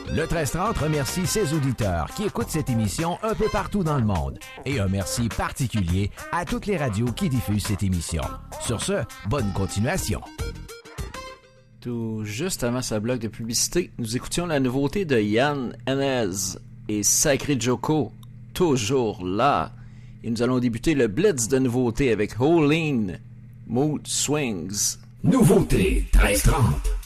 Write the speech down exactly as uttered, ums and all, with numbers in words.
Le treize trente remercie ses auditeurs qui écoutent cette émission un peu partout dans le monde. Et un merci particulier à toutes les radios qui diffusent cette émission. Sur ce, bonne continuation. Tout juste avant sa bloc de publicité, nous écoutions la nouveauté de Yann Henez et Sacré Joko, toujours là. Et nous allons débuter le blitz de nouveautés avec Holeen, Mood Swings. Nouveauté treize trente.